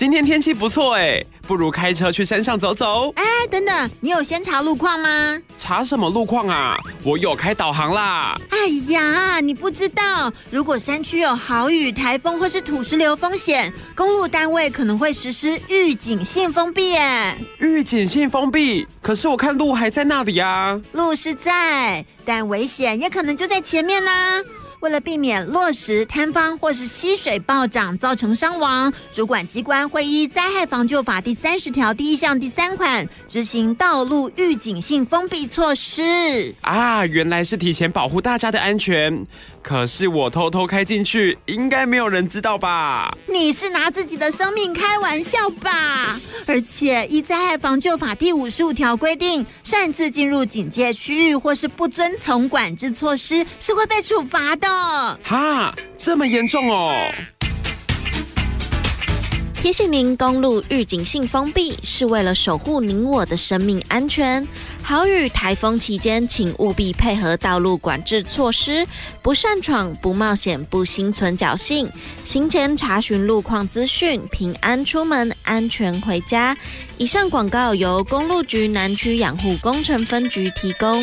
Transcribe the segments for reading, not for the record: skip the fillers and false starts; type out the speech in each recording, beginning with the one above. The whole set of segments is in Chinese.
今天天气不错哎，不如开车去山上走走。 哎，等等，你有先查路况吗？ 查什么路况啊？我有开导航啦。 哎呀，你不知道，如果山区有豪雨、台风或是土石流风险，公路单位可能会实施预警性封闭耶。 预警性封闭？可是我看路还在那里啊。 路是在，但危险也可能就在前面啦。为了避免落石坍方或是溪水暴涨造成伤亡，主管机关会依灾害防救法第30条第1项第3款执行道路预警性封闭措施。 啊，原来是提前保护大家的安全。可是我偷偷开进去，应该没有人知道吧？ 你是拿自己的生命开玩笑吧？而且依灾害防救法第55条规定，擅自进入警戒区域或是不遵从管制措施，是会被处罚的。 哈，这么严重哦！ 提醒您，公路预警性封闭是为了守护您我的生命安全。豪雨、台风期间，请务必配合道路管制措施，不擅闯、不冒险、不心存侥幸。行前查询路况资讯，平安出门，安全回家。以上广告由公路局南区养护工程分局提供。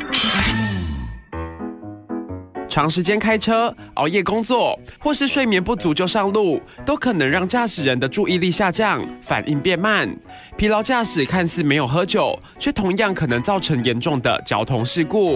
长时间开车、熬夜工作，或是睡眠不足就上路，都可能让驾驶人的注意力下降，反应变慢。疲劳驾驶看似没有喝酒，却同样可能造成严重的交通事故。